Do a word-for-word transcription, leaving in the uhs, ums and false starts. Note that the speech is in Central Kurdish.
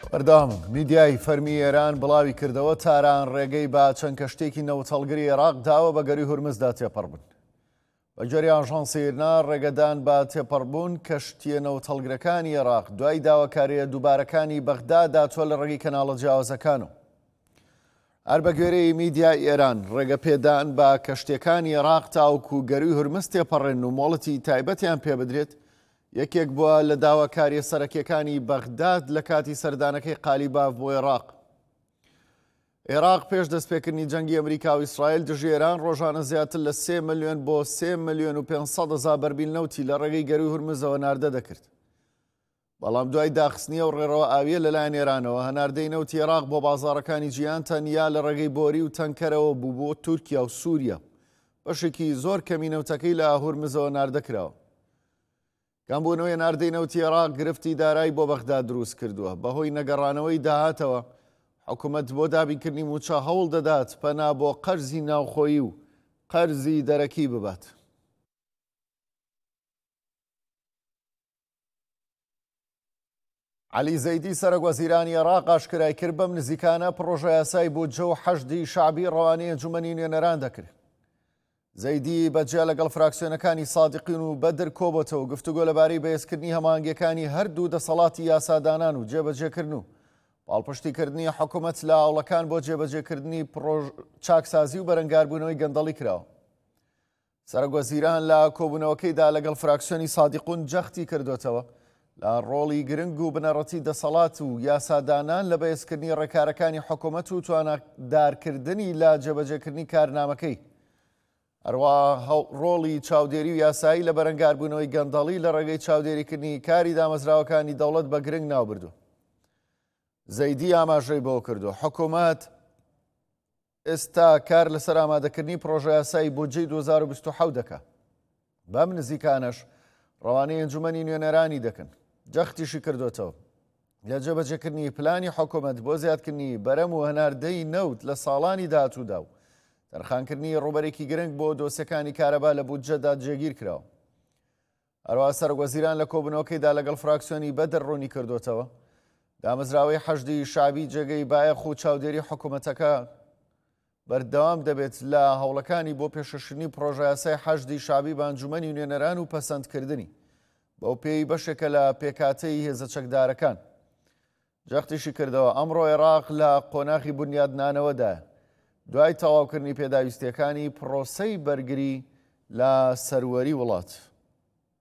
بەردەوامم میدیای فەرمی ئێران بڵاوی کردەوە تاران ڕێگەی با چەند کەشتێکی نەوتەڵگری عێراق داوە بە گەری هورمزدا تێپەڕبوون. بە جۆری ئاژانسی ئێرنا ڕێگەدان بە تێپەڕبوون کەشتیە نەوتەڵگرەکانی عێراق دوای داواکاریە دووبارەکانی بەغدا داتوە لە ڕێگەی کەناڵە جیاوازەکانەوە. هەر بە گوێرەی میدیای ئێران ڕێگە پێدان بە کەشتیەکانی عێراق تاوەکو گەروی هورمز تێپەڕێن و مۆڵەتی تایبەتیان پێ بدرێت یەکێک بووە لە داواکاریە سەرەکیەکانی بەغداد لە کاتی سەردانەکەی قالیباف بۆ عێراق. عێراق پێش دەستپێکردنی جەنگی ئەمریکا و ئیسرائیل دژی ئێران ڕۆژانە زیاتر لە سێ ملیۆن بۆ سێ ملیۆن و پێنج هەزار بەرمیل نەوتی لە ڕێگەی گەروی هورمزەوە ناردە دەکرد. بەڵام دوای داخستنیە و ڕێڕەوە ئاویە لەلایەن ئێرانەوە هەناردەی نەوتی عێراق بۆ بازاڕەکانی جیهان تەنیا لە ڕێگەی بۆری و تەنکەرەوە بوو بۆ تورکیا و سووریا. بەشێکی زۆر کەمی نەوتەکەی لە هورمزەوە ناردەکراوە. کامبوونەوەی ناردەی نەوتی عێراق گرفتی دارایی بۆ بەغداد دروست کردووە. بەهۆی نەگەڕانەوەی داهاتەوە حکوومەت بۆ دابینکردنی موچە هەوڵ دەدات پەنا بۆ قەرزی ناوخۆیی و قەرزی دەرەکی ببات. عەلی زەیدی سەرۆکوەزیرانی عێراق ئاشکرای کرد بەم نزیکانە پڕۆژە یاسای بودجە و حەشدی شەعبی ڕەوانەی ئەنجومەنی نوێنەران دەکرد. زەیدی بەجیا لەگەڵ فراکسیۆنەکانی سادقین و بەدر کۆبەتەوە گفتوگۆ لەبارەی بەهێزکردنی هەماهەنگیەکانی هەردوو دەسەڵاتی یاسادانان و جێبەجێکردن و پاڵپشتیکردنی حکوومەت لە هاوڵەکان بۆ جێبەجێکردنی چاکسازی و بەرەنگاربوونەوەی گەندەڵی کراوە. سەرۆکوەزیران لە کۆبوونەوەکەیدا لەگەڵ فراکسیۆنی سادقون جەختی کردوێتەوە لە ڕۆڵی گرنگ و بنەڕەتی دەسەڵات و یاسادانان لە بەهێزکردنی ڕێکارەکانی حکوومەت و توانەدارکردنی لە جێبەجێکردنی کارنامەکەی. هەروە ڕۆڵی چاودێری و یاسایی لە بەرەنگاربوونەوەی گەندەڵی لە ڕێگەی چاودێریکردنی کاری دامەزراوەکانی دەوڵەت بە گرنگ ناوبردووە. زەیدی ئاماژەی بۆ کردو حکوومەت ئێستا کار لەسەر ئامادەکردنی پڕۆژە یاسایی بودجەی دوو هەزار و بیست و حەوت دەکات. بەم نزیکانەش ڕەوانەی ئەنجومەنی نوێنەرانی دەکەن. جەختیشی کردوێتەوە لە جێبەجێکردنی پلانی حکوومەت بۆ زیادکردنی بەرەم و هەناردەی نەوت لە ساڵانی داهاتوودا و تەرخانکردنی ڕوبەرێکی گرنگ بۆ دۆسیەکانی کارەبا لە بودجەدا جێگیر کراوە. هەروە سەرۆکوەزیران لە کۆبوونەوەکەیدا لەگەڵ فراکسیۆنی بەدر ڕوونی کردوێتەوە دامەزراوەی حەشدی شەعبی جێگەی بایەخ و چاودێری حکوومەتەکە بەردەوام دەبێت لە هەوڵەکانی بۆ پێشەشردنی پڕۆژە یاسای حەشدی شەعبی بە ئەنجومەنی نوێنەران و پەسەندکردنی بەو پێی بەشێکە لە پێکاتەی هێزە چەکدارەکان. جەختیشی کردەوە ئەمڕۆ عێراق لە قۆناغی بنیادنانەوەدایە دوای تەواوکردنی پێداویستیەکانی پرۆسەی بەرگری لە سەروەری وڵات.